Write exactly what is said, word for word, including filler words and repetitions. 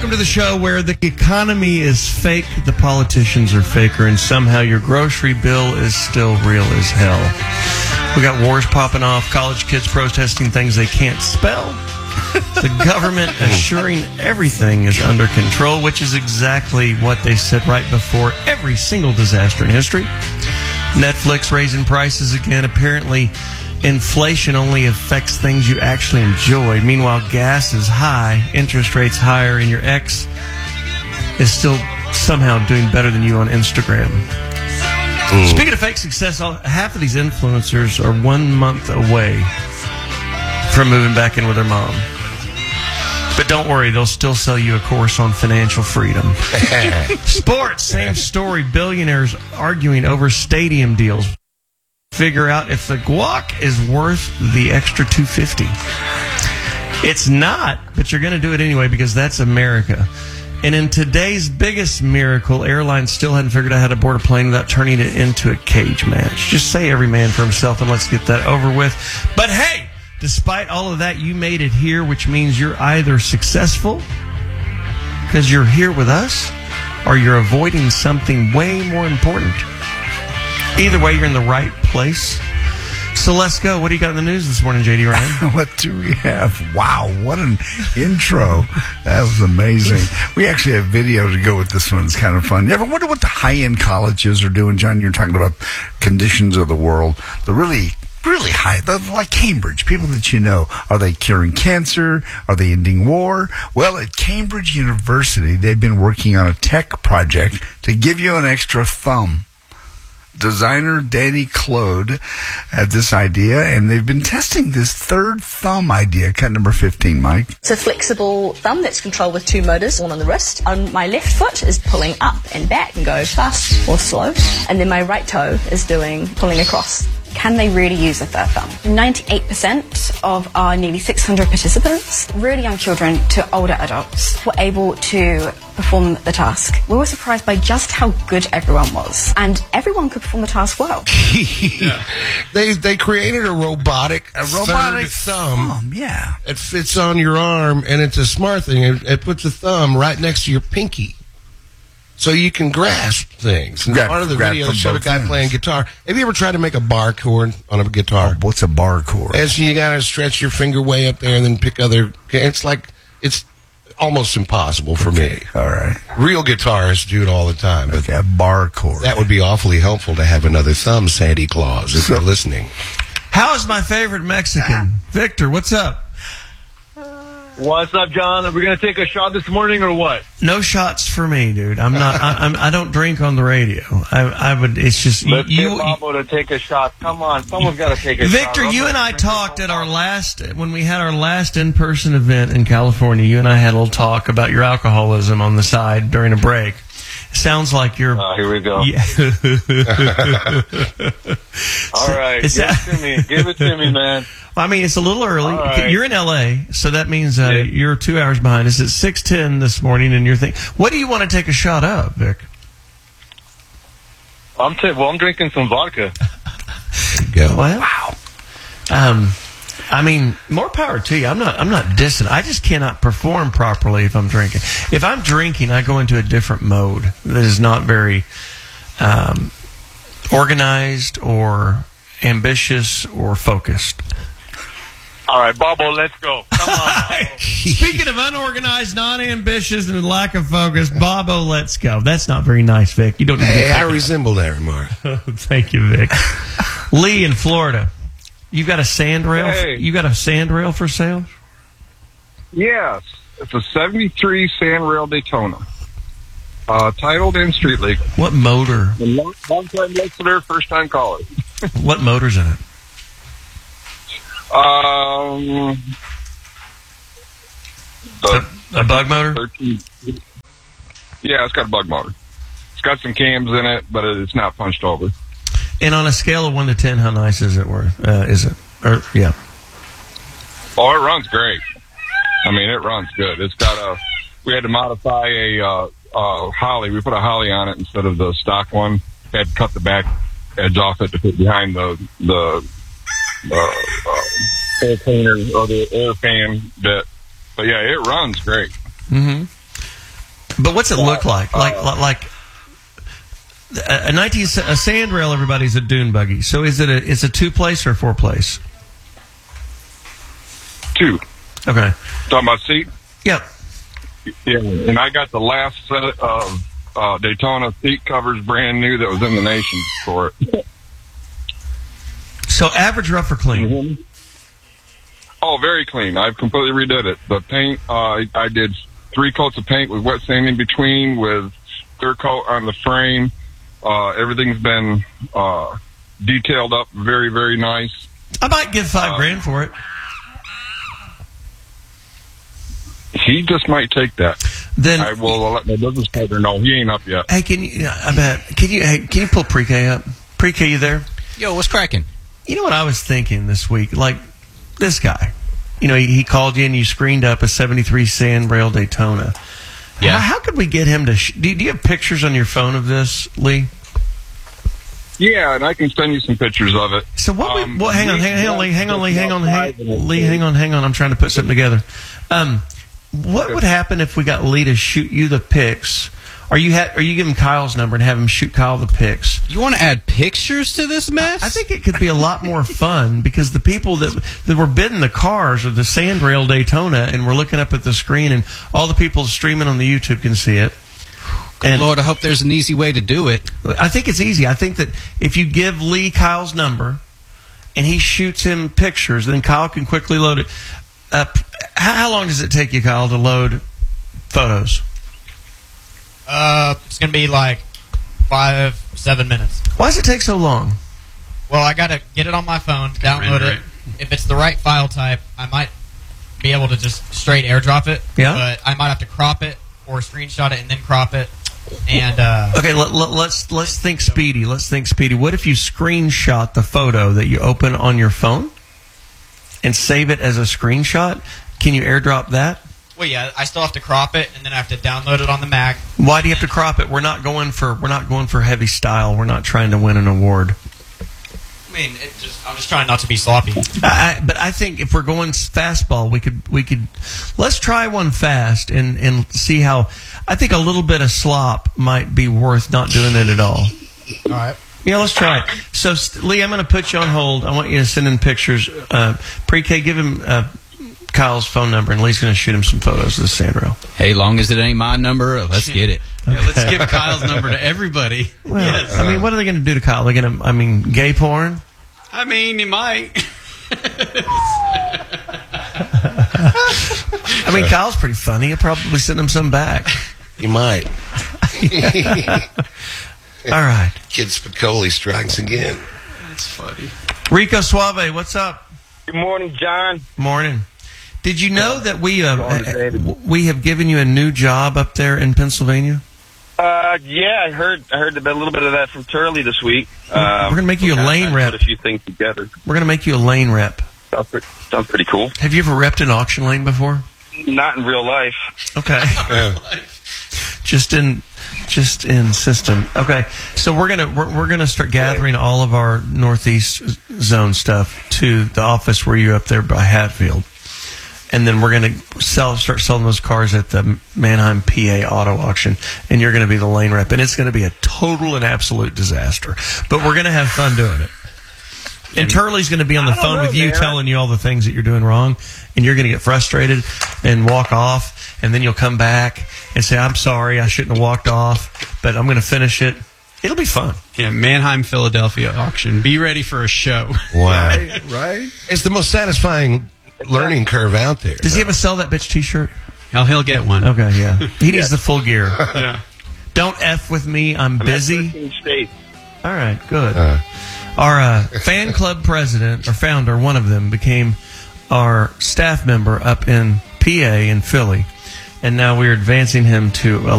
welcome to the show where the economy is fake, the politicians are faker, and somehow your grocery bill is still real as hell. We got wars popping off, college kids protesting things they can't spell, the government assuring everything is under control, which is exactly what they said right before every single disaster in history. Netflix raising prices again. Apparently, inflation only affects things you actually enjoy. Meanwhile, gas is high, interest rates higher, and your ex is still somehow doing better than you on Instagram. Ooh. Speaking of fake success, half of these influencers are one month away from moving back in with their mom. But don't worry, they'll still sell you a course on financial freedom. Sports, same story. Billionaires arguing over stadium deals. Figure out if the guac is worth the extra two hundred fifty dollars. It's not, but you're going to do it anyway because that's America. And in today's biggest miracle, airlines still hadn't figured out how to board a plane without turning it into a cage match. Just say every man for himself and let's get that over with. But hey, despite all of that, you made it here, which means you're either successful because you're here with us or you're avoiding something way more important. Either way, you're in the right place. So let's go. What do you got in the news this morning, J D Ryan? What do we have? Wow, what an intro. That was amazing. We actually have video to go with this one. It's kind of fun. You ever wonder what the high-end colleges are doing, John? You're talking about conditions of the world. The really, really high, the, like Cambridge, people that you know. Are they curing cancer? Are they ending war? Well, at Cambridge University, they've been working on a tech project to give you an extra thumb. Designer Danny Claude had this idea, and they've been testing this third thumb idea. Cut number fifteen, Mike. It's a flexible thumb that's controlled with two motors, one on the wrist. On my left foot is pulling up and back and go fast or slow. And then my right toe is doing pulling across. Can they really use a third thumb? ninety-eight percent of our nearly six hundred participants, really young children to older adults, were able to perform the task. We were surprised by just how good everyone was. And everyone could perform the task well. yeah. They they created a robotic, a robotic thumb. thumb. Yeah. It fits on your arm, and it's a smart thing. It, it puts the thumb right next to your pinky. So you can grasp things. And grab, part of the grab video showed a guy ends. playing guitar. Have you ever tried to make a bar chord on a guitar? Oh, what's a bar chord? And so you got to stretch your finger way up there and then pick other... It's like... It's almost impossible for okay. me. All right. Real guitarists do it all the time. But okay, a bar chord. That would be awfully helpful to have another thumb, Santa Claus, if so, you're listening. How is my favorite Mexican? Victor, what's up? What's up, John? Are we going to take a shot this morning or what? No shots for me, dude. I'm not. I, I'm. I don't drink on the radio. I. I would. It's just Let's you. get Bobo to take a shot. Come on, someone's got to take a Victor, shot. Victor, you and I talked at our last when we had our last in-person event in California. You and I had a little talk about your alcoholism on the side during a break. Sounds like you're. Oh, here we go. Yeah. All right, it's, give it to me. Give it to me, man. I mean, it's a little early. Right. You're in L A, so that means uh, yeah. you're two hours behind us. It's six ten this morning, and you're thinking, what do you want to take a shot of, Vic? I'm t- well. I'm drinking some vodka. There you go. Well, wow. Um, I mean, more power to you. I'm not. I'm not dissing. I just cannot perform properly if I'm drinking. If I'm drinking, I go into a different mode that is not very um, organized or ambitious or focused. All right, Bobo, let's go. Come on. Speaking of unorganized, non-ambitious, and lack of focus, Bobo, let's go. That's not very nice, Vic. You don't need Hey, to I resemble that remark. Thank you, Vic. Lee in Florida. You got a sand rail? Hey. You got a sand rail for sale? Yes. It's a seventy-three Sandrail Daytona. Uh, titled in street legal. What motor? Long, long time listener, first time caller. What motor's in it? Um, A, a bug motor? thirteen Yeah, it's got a bug motor. It's got some cams in it, but it's not punched over. And on a scale of one to ten, how nice is it worth? Uh, is it? Or yeah. Oh, it runs great. I mean, it runs good. It's got a. We had to modify a uh, uh, holly. We put a holly on it instead of the stock one. Had to cut the back edge off it to put behind the the uh, uh, air cleaner or the air fan bit. But yeah, it runs great. Mm-hmm. But what's it look like? Like Uh, like a, a nineteen a sand rail. Everybody's a dune buggy. So is it a it's a two place or four place? Two. Okay. Talking about seat? Yep. Yeah. And I got the last set of uh, Daytona seat covers brand new that was in the nation for it. So average, rough, or clean? Mm-hmm. Oh, very clean. I've completely redid it. The paint, uh, I, I did three coats of paint with wet sand in between, with clear coat on the frame. Uh, everything's been uh, detailed up very, very nice. I might give five Uh, grand for it. He just might take that. Then I will let my business partner know. He ain't up yet. Hey, can you? I bet. Can you? Hey, can you pull Pre-K up? Pre-K, you there? Yo, what's cracking? You know what I was thinking this week? Like this guy. You know, he, he called you and you screened up a seventy-three Sand Rail Daytona. Yeah. How, how could we get him to? Sh- do, you, do you have pictures on your phone of this, Lee? Yeah, and I can send you some pictures of it. So what? Um, we, well, hang on, hang, hang on, Lee, hang on, Lee, hang on, hang, Lee, hang on, hang on. I'm trying to put something together. Um, what would happen if we got Lee to shoot you the pics? Are you ha- are you giving Kyle's number and have him shoot Kyle the pics? You want to add pictures to this mess? I think it could be a lot more fun because the people that that were bidding the cars are the Sand Rail Daytona, and we're looking up at the screen, and all the people streaming on the YouTube can see it. And Lord, I hope there's an easy way to do it. I think it's easy. I think that if you give Lee Kyle's number and he shoots him pictures, then Kyle can quickly load it. Uh, how, how long does it take you, Kyle, to load photos? Uh, it's gonna be like five, seven minutes. Why does it take so long? Well, I gotta get it on my phone, download it. If it's the right file type, I might be able to just straight airdrop it. Yeah. But I might have to crop it or screenshot it and then crop it. And uh, Okay, let, let, let's let's think speedy. Let's think speedy. What if you screenshot the photo that you open on your phone and save it as a screenshot? Can you airdrop that? well, yeah, I still have to crop it and then I have to download it on the Mac. Why do you have to crop it? We're not going for we're not going for heavy style. We're not trying to win an award. I mean, it just I'm just trying not to be sloppy. I, but I think if we're going fastball, we could we could let's try one fast and and see how. I think a little bit of slop might be worth not doing it at all. All right. Yeah, let's try it. So, Lee, I'm going to put you on hold. I want you to send in pictures. Uh, Pre-K, give him uh, Kyle's phone number, and Lee's going to shoot him some photos of the sand rail. Hey, long as it ain't my number, let's get it. Yeah, let's give Kyle's number to everybody. Well, Yes. I mean, what are they going to do to Kyle? They're going to, I mean, gay porn? I mean, you might. I mean, Kyle's pretty funny. He'll probably send him some back. You might. All right. Kid Spicoli strikes again. That's funny. Rico Suave, what's up? Good morning, John. Morning. Did you know that we uh, Morning, David. we have given you a new job up there in Pennsylvania? Uh, yeah, I heard I heard a bit- little bit of that from Turley this week. Um, We're gonna make you a kinda lane trying to rep. Put a few things together. We're going to make you a lane rep. Sounds pretty, sounds pretty cool. Have you ever repped an auction lane before? Not in real life. Okay. just in just in system. Okay. So we're gonna we're, we're gonna start gathering all of our northeast zone stuff to the office where you're up there by Hatfield. And then we're going to sell, start selling those cars at the Manheim P A auto auction, and you're going to be the lane rep, and it's going to be a total and absolute disaster. But we're going to have fun doing it. And Turley's going to be on the I don't phone know, with you, man. telling you all the things that you're doing wrong, and you're going to get frustrated and walk off, and then you'll come back and say, "I'm sorry, I shouldn't have walked off, but I'm going to finish it." It'll be fun. Yeah, Manheim, Philadelphia auction. Be ready for a show. Wow. Right? It's the most satisfying learning curve out there. Does he have a sell that bitch T-shirt? Hell, he'll get one. Okay, yeah. He needs the full gear. Yeah. Don't F with me. I'm busy. thirteen states. All right, good. Uh. Our uh, fan club president or founder, one of them, became our staff member up in P A in Philly, and now we're advancing him to a